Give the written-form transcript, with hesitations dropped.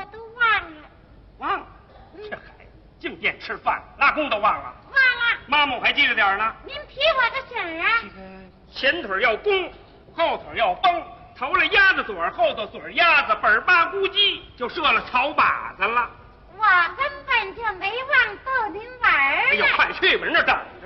都忘了。 忘了？这孩子净惦吃饭，拉弓都忘了。 忘了。 妈妈我还记着点呢。 您提我个醒儿啊！ 前腿要弓，后腿要绷，头了鸭子嘴，后头嘴鸭子，本八咕叽就射了草靶子了。 我根本就没忘逗您玩儿呢。 哎呦，快去吧，人这等